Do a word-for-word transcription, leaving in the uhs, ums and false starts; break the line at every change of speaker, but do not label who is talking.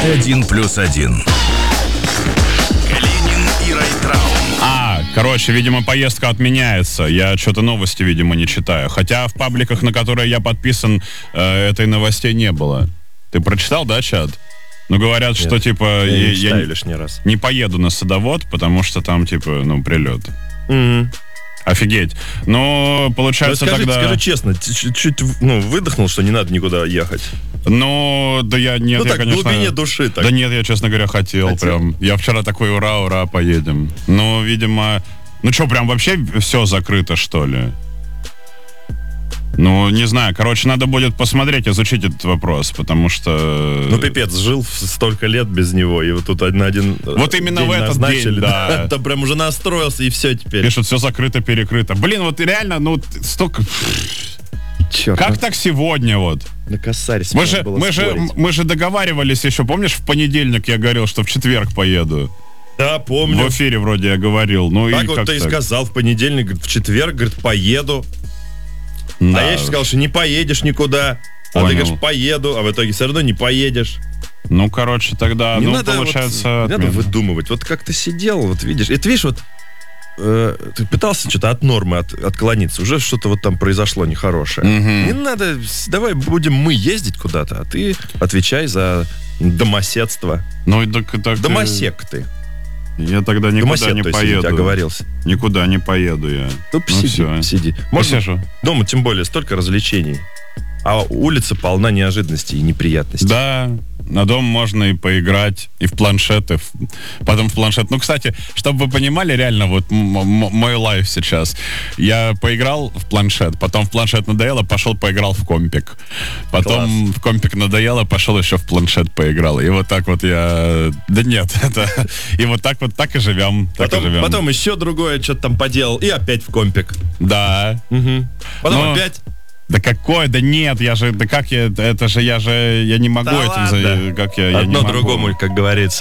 Один плюс один. Калинин и Райтрау.
А, короче, видимо, поездка отменяется. Я что-то новости, видимо, не читаю. Хотя в пабликах, на которые я подписан, э, этой новостей не было. Ты прочитал, да, чат? Ну, говорят,
Нет,
что, типа,
я,
я,
не, читаю
я
лишний раз.
не поеду на Садовод, потому что там, типа, ну, прилет.
Mm-hmm.
Офигеть. Ну, получается,
скажи,
тогда...
скажи честно, чуть-чуть ну, выдохнул, что не надо никуда ехать.
Ну, да я, нет,
ну,
я,
так,
конечно...
в глубине души так.
Да нет, я, честно говоря, хотел, хотел прям. Я вчера такой, ура, ура, поедем. Ну, видимо... Ну, что, прям вообще все закрыто, что ли? Ну, не знаю. Короче, надо будет посмотреть, изучить этот вопрос, потому что...
Ну, пипец, жил столько лет без него, и вот тут на один
Вот именно
день
в этот
назначили,
день, да.
да. Прям уже настроился, и все теперь.
Пишут, все закрыто, перекрыто. Блин, вот реально, ну, столько...
Черт.
Как
ну,
так сегодня вот?
на косарь
Мы же,
было
мы, же, мы же договаривались еще, помнишь, в понедельник я говорил, что в четверг поеду?
Да, помню.
В эфире вроде я говорил. Ну,
так
и
вот
как
ты
так?
и сказал в понедельник, говорит, в четверг, говорит, поеду.
Да.
А я еще сказал, что не поедешь никуда.
Понял.
А ты говоришь, поеду, а в итоге все равно не поедешь.
Ну, короче, тогда,
Не
ну,
надо,
получается...
вот, не надо выдумывать. Вот как ты сидел, вот видишь. Это видишь, вот э, ты пытался что-то от нормы от, отклониться. Уже что-то вот там произошло нехорошее.
Угу.
Не надо, давай будем мы ездить куда-то, а ты отвечай за домоседство.
Ну, так, так,
Домосек ты.
Я тогда никуда
Домосед,
не
то есть,
поеду.
я оговорился.
Никуда не поеду я.
Ну, посиди,
всё.
сиди. Можно
Посижу.
дома, тем более, столько развлечений. А улица полна неожиданностей и неприятностей.
Да, на дом можно и поиграть, и в планшеты, потом в планшет. Ну, кстати, чтобы вы понимали, реально, вот м- м- мой лайф сейчас. Я поиграл в планшет, потом в планшет надоело, пошел поиграл в компик. Потом
Класс.
в компик надоело, пошел еще в планшет поиграл. И вот так вот я... Да нет, это... И вот так вот так и живем. Так
Потом,
и живем.
потом еще другое что-то там поделал, и опять в компик.
Да.
Угу. Потом
Но-
опять...
Да какой? Да нет, я же... Да как я... Это же я же... Я не могу
Да
этим... за-
ладно.
Как я... я не
Одно
могу.
другому, как говорится.